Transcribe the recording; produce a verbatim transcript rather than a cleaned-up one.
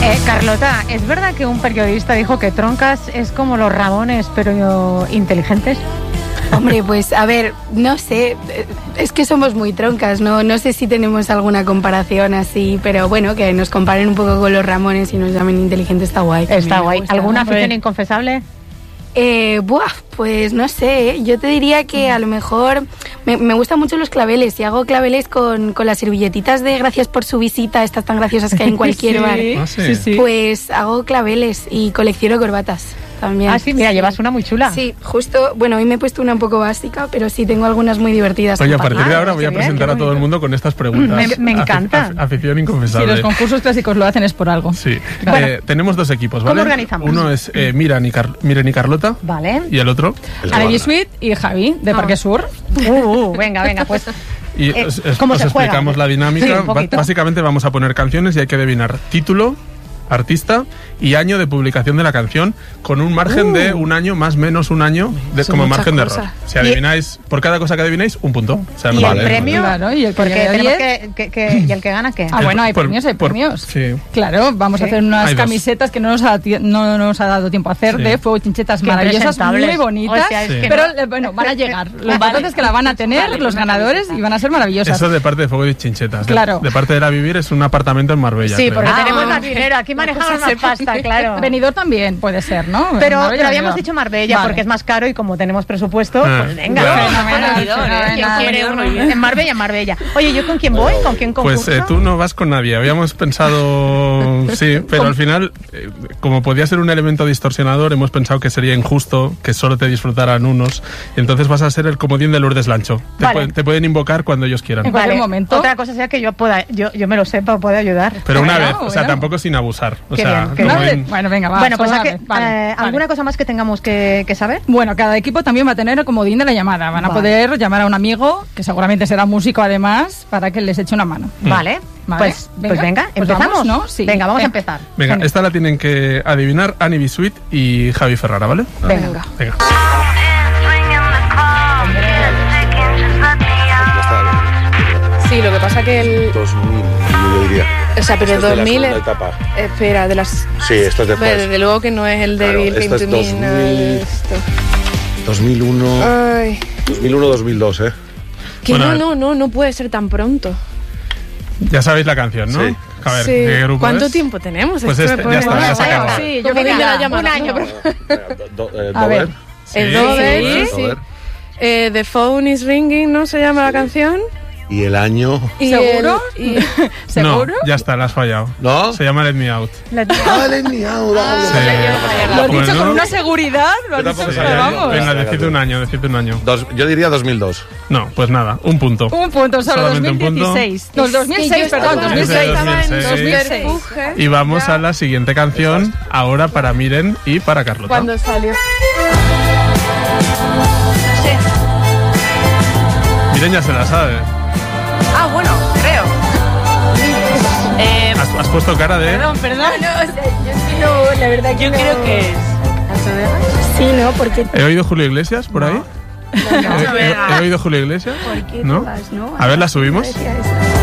Eh, Carlota, ¿es verdad que un periodista dijo que Troncas es como los Ramones, pero inteligentes? Hombre, pues a ver, no sé, es que somos muy troncas, no no sé si tenemos alguna comparación así, pero bueno, que nos comparen un poco con los Ramones y nos llamen inteligentes está guay. Está guay. ¿Alguna afición inconfesable? Eh, buah, pues no sé, ¿eh? Yo te diría que a lo mejor me, me gustan mucho los claveles y hago claveles con, con las servilletitas de gracias por su visita, estas tan graciosas que hay en cualquier sí. bar. Ah, sí. Sí, sí. Pues hago claveles y colecciono corbatas también. Ah, sí, mira, sí. Llevas una muy chula. Sí, justo, bueno, hoy me he puesto una un poco básica, pero sí tengo algunas muy divertidas. Oye, a partir de ahora voy a presentar bien, a todo el mundo con estas preguntas. Me, me encanta. Afi, afición inconfesable. Si los concursos clásicos lo hacen es por algo. Sí. Bueno, eh, tenemos dos equipos, ¿vale? ¿Cómo organizamos? Uno es eh, Miren, y Car- Miren y Carlota. Vale. Y el otro... Alevi Sweet y Javi, de ah. Parque Sur. Uh, uh, venga, venga, pues... Y eh, os, os, ¿cómo os se explicamos juega? la dinámica. Sí, un poquito. Básicamente vamos a poner canciones y hay que adivinar título, artista y año de publicación de la canción, con un margen uh. de un año más menos un año de, como margen de error. Si adivináis, por cada cosa que adivináis, un punto. O sea, ¿Y no el vale, premio? Claro, y el Porque que tenemos que, que, que, ¿y el que gana qué? Ah, bueno, hay por, premios, hay por, premios. Sí. Claro, vamos ¿Sí? a hacer unas Hay camisetas dos. que no nos, ha, no nos ha dado tiempo a hacer, sí. de fuego chinchetas maravillosas, muy bonitas, o sea, sí. pero no. bueno, van a llegar. Lo importante es que la van a tener vale, los ganadores y van a ser maravillosas. Eso de parte de Fuego y Chinchetas. Claro. De, de parte de La Vivir es un apartamento en Marbella. Sí, creo. porque Ah, tenemos más dinero, aquí manejamos más pasta, claro. Benidorm también puede ser, ¿no? Pero, pero habíamos dicho Marbella vale. porque es más caro y como tenemos presupuesto, ah, pues venga. Claro. ¿Quién quiere uno? En Marbella, en Marbella. Oye, ¿yo con quién voy? ¿Con quién concurso? Pues eh, tú no vas con nadie. Habíamos pensado, sí, pero al final, eh, como podía ser un elemento distorsionador, hemos pensado que sería injusto que solo te disfrutaran unos. Y entonces vas a ser el comodín de Lourdes Lancho. Te, vale. pueden, te pueden invocar cuando ellos quieran. En cualquier vale. momento. Otra cosa sea que yo pueda, yo, yo me lo sepa o pueda ayudar. Pero una bueno, vez, o sea, bueno. tampoco sin abusar. O qué sea, bien, qué bien. Bueno, venga, va. Bueno, pues vale, que, vale, eh, ¿alguna vale. cosa más que tengamos que, que saber? Bueno, cada equipo también va a tener el comodín de la llamada. Van a vale. poder llamar a un amigo, que seguramente será músico además, para que les eche una mano. Mm. Vale. Vale. Pues, venga, pues venga, pues empezamos, vamos, ¿no? Sí. Venga, vamos eh. a empezar. Venga, venga, esta la tienen que adivinar Annie B. Sweet y Javi Ferrara, ¿vale? Venga. Venga. Sí, lo que pasa que el... dos mil, yo diría. O sea, pero Esta es dos mil... de la segunda etapa. Espera, de las... Sí, esto es después. Desde luego que no es el de Claro, Bill esto es Clinton dos ni nada de esto. dos mil uno, Ay. dos mil uno, dos mil dos, ¿eh? Que Bueno, no, no, no, no puede ser tan pronto. Ya sabéis la canción, ¿no? Sí. A ver, Sí. ¿qué grupo ¿Cuánto es? tiempo tenemos? Pues Es que este, me ya pone- está, ya se Bueno, acabó. Sí, yo ¿Cómo creo que que la ya. llamada? Un año. Venga, do- do- eh, A ver. Dover. El Sí. Dover, Sí. sí, sí. Dover. Eh, The Phone is Ringing, ¿no? Se llama la canción. Y el año... Y ¿Seguro? el- y- ¿Seguro? No, ya está, la has fallado. ¿No? Se llama Let Me Out. Ah, let me out, dale. Sí. Lo has dicho Bueno, con una seguridad, lo has Yo dicho, tampoco pero sabía. vamos. Venga, decid un año, decid un año. Dos- yo diría dos mil dos. No, pues nada, un punto. Un punto, solo Solamente un dos mil punto. dieciséis. No, Es dos mil seis, que yo perdón, estaba- dos mil seis. Estaba en dos mil seis. Superfuge. Y vamos Ya. a la siguiente canción, ahora para Miren y para Carlota. Cuando salió. Miren ya se la sabe. Ah, bueno, creo. Eh, Has, has puesto cara de... perdón, perdón. No, o sea, yo sí no, la verdad que Yo no. creo que es. Sí, no, porque... ¿He oído Julio Iglesias por ahí? No, no, ¿He, he- he oído Julio Iglesias? ¿por qué ¿No? te vas, no? A ver, ¿la subimos? Decía eso.